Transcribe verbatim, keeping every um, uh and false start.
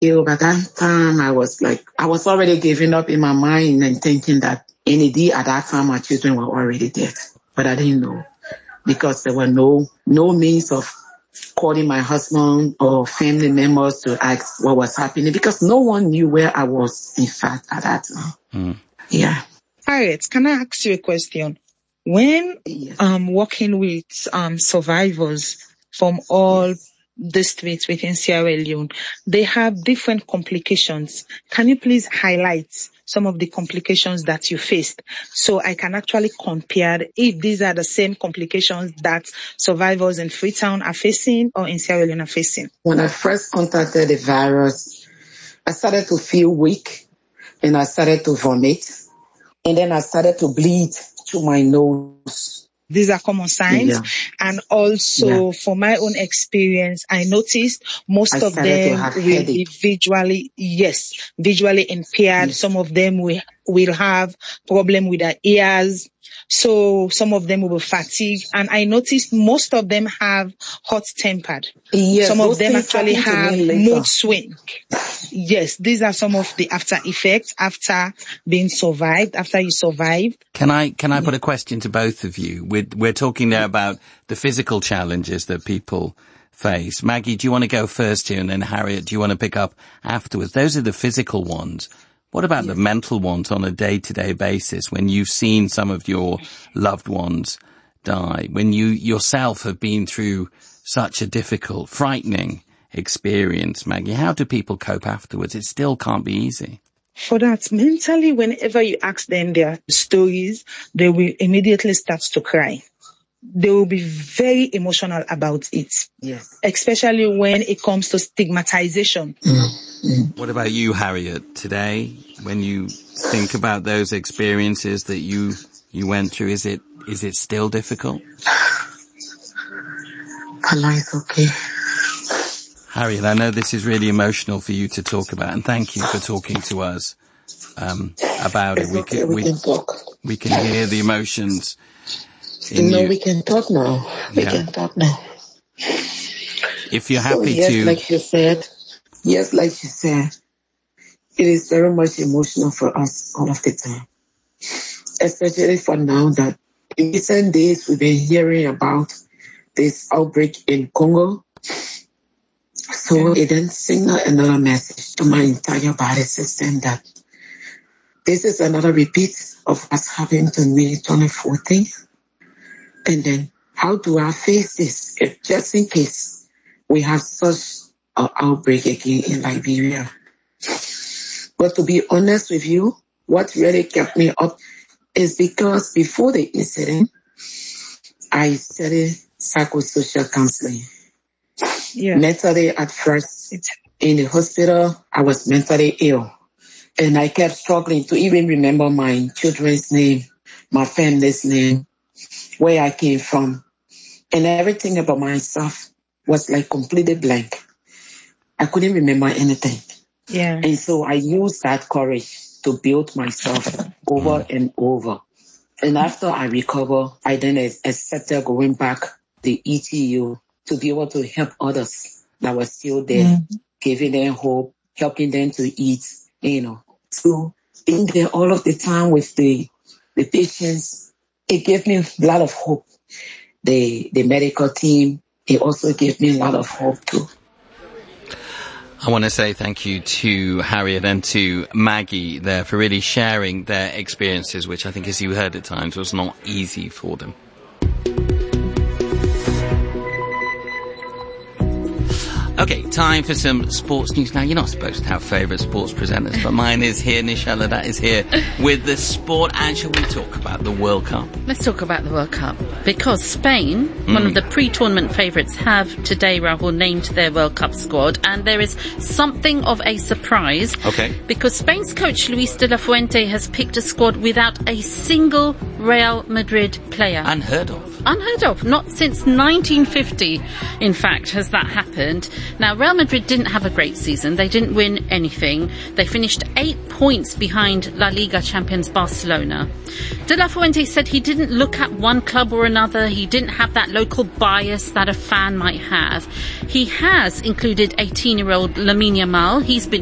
ill. By that time, I was like, I was already giving up in my mind and thinking that any day at that time, my children were already dead. But I didn't know because there were no, no means of calling my husband or family members to ask what was happening because no one knew where I was, in fact, at that time. Mm. Yeah. Harriet, can I ask you a question? When yes. um working with um survivors from all yes. districts within Sierra Leone, they have different complications. Can you please highlight some of the complications that you faced so I can actually compare if these are the same complications that survivors in Freetown are facing or in Sierra Leone are facing? When I first contacted the virus, I started to feel weak and I started to vomit and then I started to bleed to my nose. These are common signs. Yeah. And also yeah. from my own experience, I noticed most I of them will headache. be visually, yes, visually impaired. Yes. Some of them will, will have problem with their ears. So some of them will be fatigued. And I noticed most of them have hot-tempered. Yes, some of them actually have mood swing. Yes, these are some of the after effects after being survived, after you survived. Can I, can I put a question to both of you? We're, we're talking there about the physical challenges that people face. Maggie, do you want to go first here? And then Harriet, do you want to pick up afterwards? Those are the physical ones. What about yes. the mental ones on a day-to-day basis when you've seen some of your loved ones die, when you yourself have been through such a difficult, frightening experience, Maggie? How do people cope afterwards? It still can't be easy. For that, mentally, whenever you ask them their stories, they will immediately start to cry. They will be very emotional about it. Yes. Especially when it comes to stigmatization. Mm-hmm. What about you, Harriet, today, when you think about those experiences that you, you went through, is it, is it still difficult? Allah is okay. Harriet, I know this is really emotional for you to talk about, and thank you for talking to us, um, about it's it. We okay, can, we, we can talk. We can hear the emotions. No, you. we can talk now. We yeah. can talk now. If you're so, happy yes, to... like you said, yes, like you said, it is very much emotional for us all of the time. Especially for now that in recent days we've been hearing about this outbreak in Congo. So it then signal another message to my entire body system that this is another repeat of what's happened to me in twenty fourteen. And then how do I face this? If just in case we have such an outbreak again in Liberia. But to be honest with you, what really kept me up is because before the incident, I studied psychosocial counseling. Yeah. Mentally at first, in the hospital, I was mentally ill. And I kept struggling to even remember my children's name, my family's name, where I came from. And everything about myself was like completely blank. I couldn't remember anything. Yeah. And so I used that courage to build myself over and over. And after I recovered, I then accepted going back to the E T U to be able to help others that were still there, mm-hmm. giving them hope, helping them to eat, you know. So being there all of the time with the the patients, it gave me a lot of hope. The the medical team, it also gave me a lot of hope too. I want to say thank you to Harriet and to Maggie there for really sharing their experiences, which I think, as you heard at times, was not easy for them. Okay, time for some sports news. Now, you're not supposed to have favourite sports presenters, but mine is here. Nishala, that is here with the sport. And shall we talk about the World Cup? Let's talk about the World Cup. Because Spain, mm. one of the pre-tournament favourites, have today, Rahul, named their World Cup squad. And there is something of a surprise. Okay. Because Spain's coach, Luis de la Fuente, has picked a squad without a single Real Madrid player. Unheard of. Unheard of. Not since nineteen fifty, in fact, has that happened. Now, Real Madrid didn't have a great season. They didn't win anything. They finished eight points behind La Liga champions Barcelona. De La Fuente said he didn't look at one club or another. He didn't have that local bias that a fan might have. He has included eighteen-year-old Lamine Yamal. He's been